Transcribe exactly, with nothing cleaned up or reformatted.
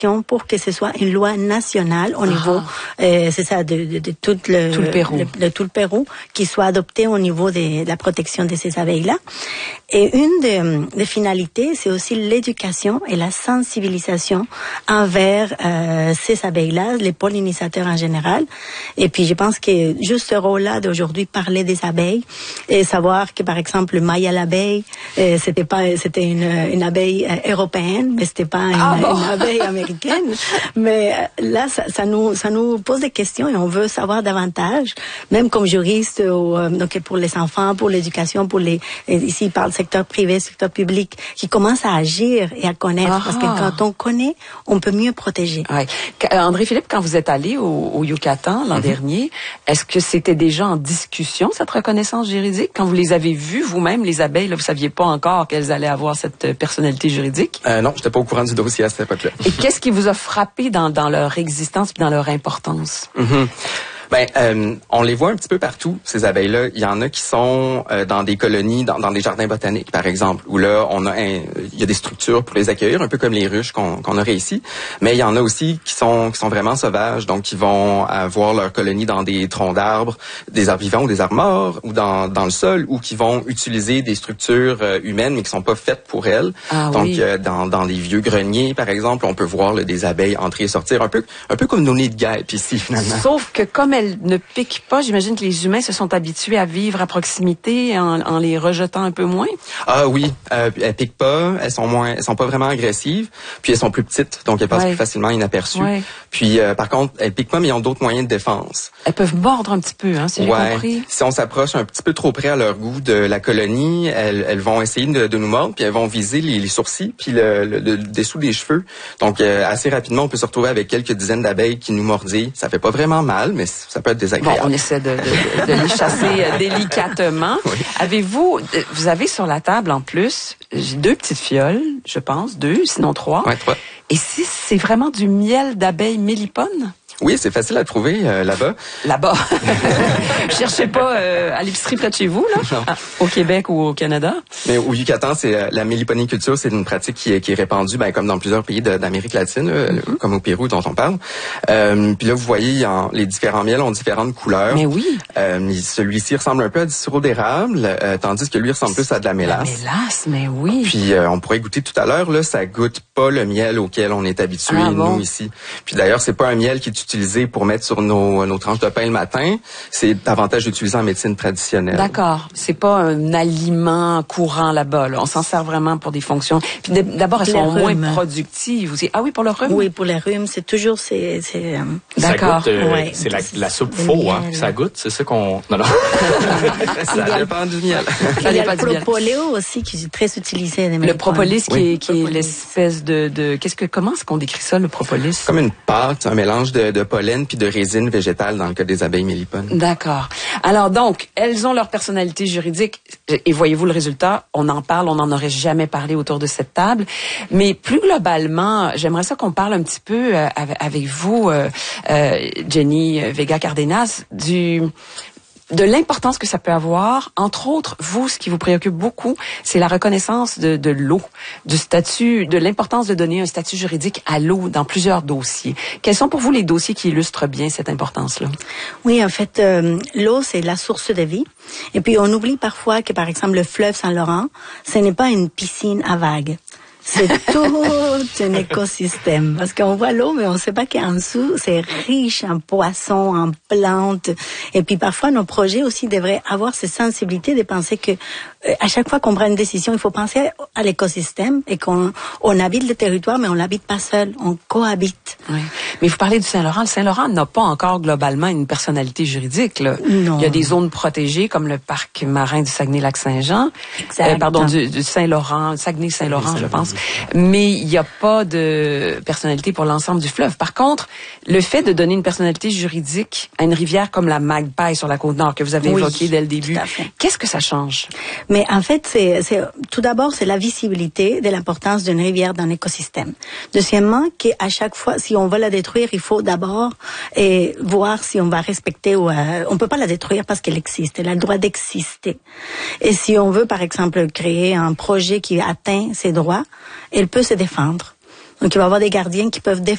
pour que ce soit une loi nationale au niveau, ah. euh, c'est ça, de, de, de tout le, tout le Pérou, le, de tout le Pérou, qui soit adoptée au niveau de, de la protection de ces abeilles-là. Et une des, des finalités, c'est aussi l'éducation et la sensibilisation envers euh, ces abeilles-là, les pollinisateurs en général. Et puis, je pense que juste ce rôle-là d'aujourd'hui, parler des abeilles et savoir que, par exemple, le maille à l'abeille, euh, c'était pas, c'était une, une abeille euh, européenne, mais c'était pas une, ah bon? une abeille américaine. Mais là, ça, ça nous, ça nous pose des questions et on veut savoir davantage, même comme juriste, ou, euh, donc pour les enfants, pour l'éducation, pour les, ici, il parle secteur privé, secteur public, qui commence à agir et à connaître, ah. parce que quand on connaît, on peut mieux protéger. Ouais. André-Philippe, quand vous êtes allé au, au Yucatan l'an mm-hmm. dernier, est-ce que c'était déjà en discussion, cette reconnaissance juridique? Quand vous les avez vues, vous-même, les abeilles, là, vous saviez pas encore qu'elles allaient avoir cette personnalité juridique? Euh, non, j'étais pas au courant du dossier à cette époque-là. Et qu'est-ce qui vous a frappé dans, dans leur existence et dans leur importance? Mm-hmm. Ben, euh, on les voit un petit peu partout, ces abeilles-là. Il y en a qui sont euh, dans des colonies, dans, dans des jardins botaniques, par exemple, où là, on a un, il y a des structures pour les accueillir, un peu comme les ruches qu'on, qu'on aurait ici. Mais il y en a aussi qui sont qui sont vraiment sauvages, donc qui vont avoir leur colonie dans des troncs d'arbres, des arbres vivants ou des arbres morts, ou dans dans le sol, ou qui vont utiliser des structures euh, humaines mais qui sont pas faites pour elles. Ah, donc, oui. euh, dans dans les vieux greniers, par exemple, on peut voir là, des abeilles entrer et sortir, un peu un peu comme nos nids de guêpes ici, finalement. Sauf que comme elles ne piquent pas, j'imagine que les humains se sont habitués à vivre à proximité en, en les rejetant un peu moins. Ah oui, euh, elles piquent pas, elles sont moins, elles sont pas vraiment agressives, puis elles sont plus petites, donc elles passent ouais. plus facilement inaperçues. Ouais. Puis euh, par contre, elles piquent pas, mais ils ont d'autres moyens de défense. Elles peuvent mordre un petit peu, hein, si ouais. j'ai compris. Si on s'approche un petit peu trop près à leur goût de la colonie, elles, elles vont essayer de, de nous mordre, puis elles vont viser les, les sourcils, puis le, le, le dessous des cheveux. Donc euh, assez rapidement, on peut se retrouver avec quelques dizaines d'abeilles qui nous mordillent. Ça fait pas vraiment mal, mais ça peut être désagréable. Bon, on essaie de, de, de, de les chasser délicatement. Oui. Avez-vous, vous avez sur la table en plus, j'ai deux petites fioles, je pense, deux, sinon trois. Ouais, trois. Et si c'est vraiment du miel d'abeille mélipone? Oui, c'est facile à trouver euh, là-bas. Là-bas. Cherchez pas euh, à l'épicerie près de chez vous, là, ah, au Québec ou au Canada. Mais au Yucatan, c'est euh, la méliponiculture, c'est une pratique qui est, qui est répandue, ben, comme dans plusieurs pays de, d'Amérique latine, euh, mm-hmm. comme au Pérou dont on parle. Euh, Puis là, vous voyez, en, les différents miels ont différentes couleurs. Mais oui. Euh, celui-ci ressemble un peu à du sirop d'érable, euh, tandis que lui ressemble plus à de la mélasse. La mélasse, mais oui. Puis euh, on pourrait goûter tout à l'heure, là, ça goûte pas le miel auquel on est habitué, ah, bon? nous, ici. Puis d'ailleurs, c'est pas un miel qui est utilisé pour mettre sur nos, nos tranches de pain le matin. C'est davantage utilisé en médecine traditionnelle. D'accord. C'est pas un aliment courant là-bas. Là. On s'en sert vraiment pour des fonctions. Puis d'abord, elles les sont rhumes. moins productives aussi. Ah oui, pour le rhume? Oui, pour les rhumes, c'est toujours... c'est, c'est, euh... D'accord. Ça goûte, euh, ouais. C'est la, la soupe faux, hein. Ça goûte, c'est ça qu'on... Non, non. Ça dépend du miel. Il y a le propoléo aussi qui est très utilisé. Le propolis qui oui. est, qui est l'espèce de, de... Qu'est-ce que, comment est-ce qu'on décrit ça, le propolis? Comme une pâte, un mélange de, de pollen puis de résine végétale dans le cas des abeilles mélipones. D'accord. Alors donc, elles ont leur personnalité juridique et voyez-vous le résultat, on en parle, on n'en aurait jamais parlé autour de cette table. Mais plus globalement, j'aimerais ça qu'on parle un petit peu euh, avec vous, euh, euh, Jenny Vega Cardenas, du... de l'importance que ça peut avoir. Entre autres, vous, ce qui vous préoccupe beaucoup, c'est la reconnaissance de, de l'eau, du statut, de l'importance de donner un statut juridique à l'eau dans plusieurs dossiers. Quels sont pour vous les dossiers qui illustrent bien cette importance-là? Oui, en fait, euh, l'eau, c'est la source de vie. Et puis, on oublie parfois que, par exemple, le fleuve Saint-Laurent, ce n'est pas une piscine à vagues. C'est tout un écosystème. Parce qu'on voit l'eau, mais on ne sait pas qu'en dessous, c'est riche en poissons, en plantes. Et puis parfois, nos projets aussi devraient avoir cette sensibilité de penser que euh, à chaque fois qu'on prend une décision, il faut penser à l'écosystème et qu'on on habite le territoire, mais on l'habite pas seul, on cohabite. Oui. Mais vous parlez du Saint-Laurent. Le Saint-Laurent n'a pas encore globalement une personnalité juridique, là. Non. Il y a des zones protégées comme le parc marin du Saguenay-Lac-Saint-Jean. Euh, pardon, du, du Saint-Laurent, Saguenay-Saint-Laurent, je pense. Mais il n'y a pas de personnalité pour l'ensemble du fleuve. Par contre, le fait de donner une personnalité juridique à une rivière comme la Magpie sur la Côte-Nord, que vous avez oui, évoquée dès le début, qu'est-ce que ça change? Mais en fait, c'est, c'est tout d'abord, c'est la visibilité de l'importance d'une rivière dans l'écosystème. Deuxièmement, qu'à chaque fois, si on veut la détruire, il faut d'abord et voir si on va respecter ou euh, on peut pas la détruire parce qu'elle existe. Elle a le droit d'exister. Et si on veut, par exemple, créer un projet qui atteint ses droits, elle peut se défendre. Donc, il va y avoir des gardiens qui peuvent défendre